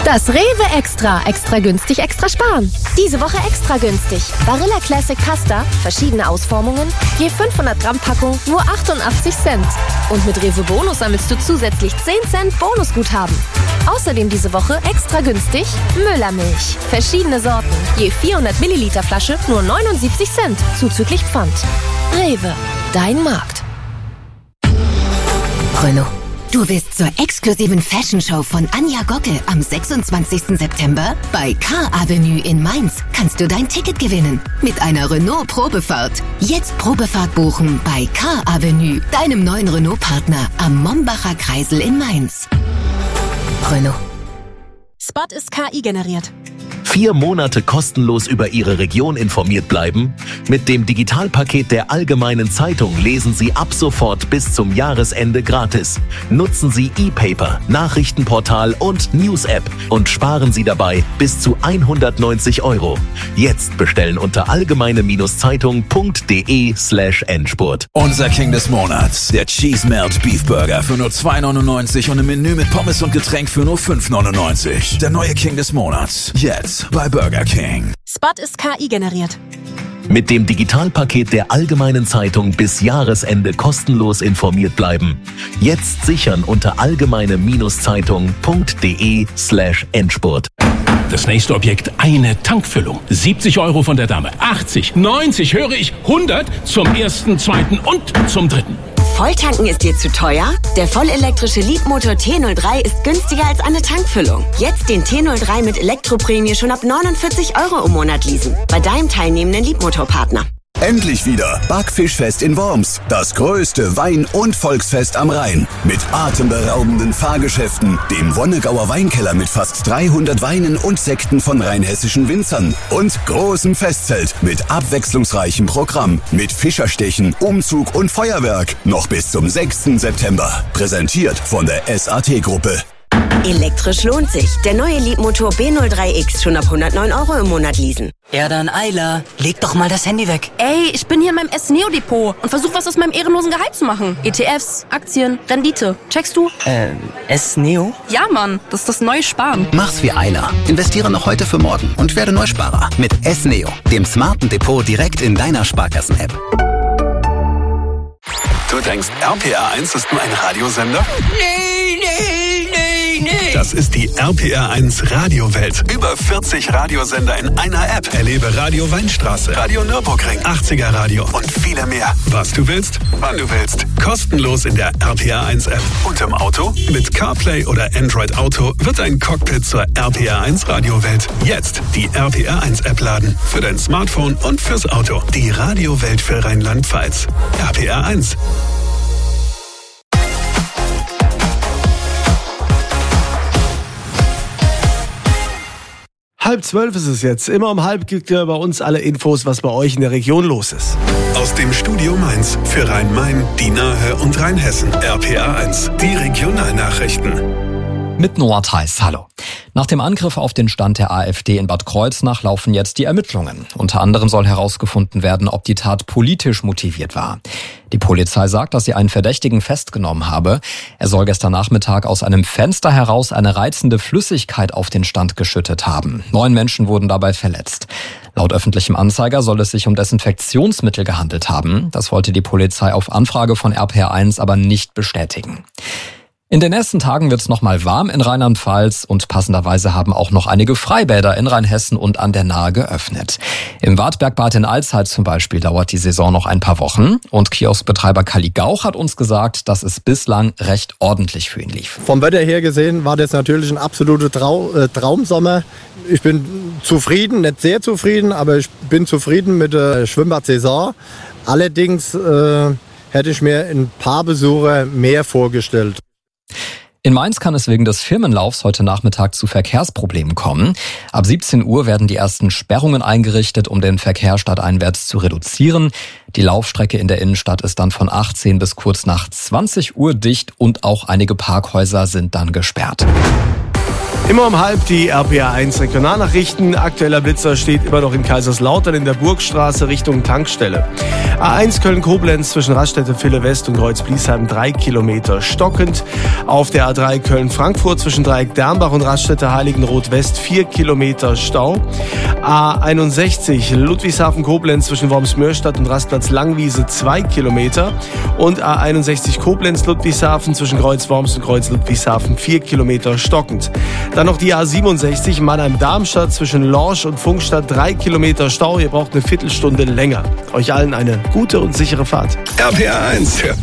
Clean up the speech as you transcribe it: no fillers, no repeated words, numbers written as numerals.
Das Rewe Extra. Extra günstig, extra sparen. Diese Woche extra günstig. Barilla Classic Pasta, verschiedene Ausformungen, je 500 Gramm Packung, nur 88 Cent. Und mit Rewe Bonus sammelst du zusätzlich 10 Cent Bonusguthaben. Außerdem diese Woche extra günstig Müllermilch. Verschiedene Sorten, je 400 Milliliter Flasche, nur 79 Cent, zuzüglich Pfand. Rewe, dein Markt. Renault. Du willst zur exklusiven Fashion Show von Anja Gockel am 26. September? Bei Car Avenue in Mainz kannst du dein Ticket gewinnen mit einer Renault Probefahrt. Jetzt Probefahrt buchen bei Car Avenue, deinem neuen Renault-Partner am Mombacher Kreisel in Mainz. Renault. Spot ist KI generiert. 4 Monate kostenlos über Ihre Region informiert bleiben? Mit dem Digitalpaket der Allgemeinen Zeitung lesen Sie ab sofort bis zum Jahresende gratis. Nutzen Sie E-Paper, Nachrichtenportal und News-App und sparen Sie dabei bis zu 190 €. Jetzt bestellen unter allgemeine-zeitung.de/Endspurt. Unser King des Monats, der Cheese Melt Beef Burger für nur 2,99 € und im Menü mit Pommes und Getränk für nur 5,99 €. Der neue King des Monats. Jetzt bei Burger King. Spot ist KI generiert. Mit dem Digitalpaket der Allgemeinen Zeitung bis Jahresende kostenlos informiert bleiben. Jetzt sichern unter allgemeine-zeitung.de/Endspurt. Das nächste Objekt, eine Tankfüllung. 70 € von der Dame. 80, 90, höre ich 100 zum ersten, zweiten und zum dritten. Volltanken ist dir zu teuer? Der vollelektrische Leapmotor T03 ist günstiger als eine Tankfüllung. Jetzt den T03 mit Elektroprämie schon ab 49 € im Monat leasen. Bei deinem teilnehmenden Leapmotor-Partner. Endlich wieder Backfischfest in Worms. Das größte Wein- und Volksfest am Rhein. Mit atemberaubenden Fahrgeschäften, dem Wonnegauer Weinkeller mit fast 300 Weinen und Sekten von rheinhessischen Winzern und großem Festzelt mit abwechslungsreichem Programm, mit Fischerstechen, Umzug und Feuerwerk. Noch bis zum 6. September. Präsentiert von der SAT-Gruppe. Elektrisch lohnt sich. Der neue Leapmotor B03X schon ab 109 € im Monat leasen. Ja dann, Ayla, leg doch mal das Handy weg. Ey, ich bin hier in meinem S-Neo-Depot und versuche was aus meinem ehrenlosen Gehalt zu machen. ETFs, Aktien, Rendite. Checkst du? S-Neo? Ja, Mann, das ist das neue Sparen. Mach's wie Ayla. Investiere noch heute für morgen und werde Neusparer. Mit S-Neo, dem smarten Depot direkt in deiner Sparkassen-App. Du denkst, RPR1 ist nur ein Radiosender? Nee. Das ist die RPR1 Radiowelt. Über 40 Radiosender in einer App. Erlebe Radio Weinstraße, Radio Nürburgring, 80er Radio und viele mehr. Was du willst, wann du willst. Kostenlos in der RPR1 App. Und im Auto? Mit CarPlay oder Android Auto wird ein Cockpit zur RPR1 Radiowelt. Jetzt die RPR1 App laden. Für dein Smartphone und fürs Auto. Die Radiowelt für Rheinland-Pfalz. RPR1. Halb 12 ist es jetzt. Immer um halb kriegt ihr bei uns alle Infos, was bei euch in der Region los ist. Aus dem Studio Mainz für Rhein-Main, die Nahe und Rheinhessen. RPR1, die Regionalnachrichten. Mit Noah Theis, hallo. Nach dem Angriff auf den Stand der AfD in Bad Kreuznach laufen jetzt die Ermittlungen. Unter anderem soll herausgefunden werden, ob die Tat politisch motiviert war. Die Polizei sagt, dass sie einen Verdächtigen festgenommen habe. Er soll gestern Nachmittag aus einem Fenster heraus eine reizende Flüssigkeit auf den Stand geschüttet haben. 9 Menschen wurden dabei verletzt. Laut öffentlichem Anzeiger soll es sich um Desinfektionsmittel gehandelt haben. Das wollte die Polizei auf Anfrage von RPR1 aber nicht bestätigen. In den nächsten Tagen wird es nochmal warm in Rheinland-Pfalz und passenderweise haben auch noch einige Freibäder in Rheinhessen und an der Nahe geöffnet. Im Wartbergbad in Alzey zum Beispiel dauert die Saison noch ein paar Wochen und Kioskbetreiber Kalli Gauch hat uns gesagt, dass es bislang recht ordentlich für ihn lief. Vom Wetter her gesehen war das natürlich ein absoluter Traumsommer. Ich bin zufrieden, nicht sehr zufrieden, aber ich bin zufrieden mit der Schwimmbad-Saison. Allerdings hätte ich mir ein paar Besucher mehr vorgestellt. In Mainz kann es wegen des Firmenlaufs heute Nachmittag zu Verkehrsproblemen kommen. Ab 17 Uhr werden die ersten Sperrungen eingerichtet, um den Verkehr stadteinwärts zu reduzieren. Die Laufstrecke in der Innenstadt ist dann von 18 bis kurz nach 20 Uhr dicht und auch einige Parkhäuser sind dann gesperrt. Immer um halb die RPR1 Regionalnachrichten. Aktueller Blitzer steht immer noch in Kaiserslautern in der Burgstraße Richtung Tankstelle. A1 Köln-Koblenz zwischen Raststätte-Ville West und Kreuz-Bliesheim 3 Kilometer stockend. Auf der A3 Köln-Frankfurt zwischen Dreieck-Dernbach und Raststätte Heiligenroth West 4 Kilometer Stau. A61 Ludwigshafen-Koblenz zwischen Worms-Mörstadt und Rastplatz Langwiese 2 Kilometer. Und A61 Koblenz-Ludwigshafen zwischen Kreuz-Worms und Kreuz-Ludwigshafen 4 Kilometer stockend. Dann noch die A67 Mannheim-Darmstadt zwischen Lorsch und Funkstadt 3 Kilometer Stau. Ihr braucht eine Viertelstunde länger. Euch allen eine gute und sichere Fahrt. RPR 1, der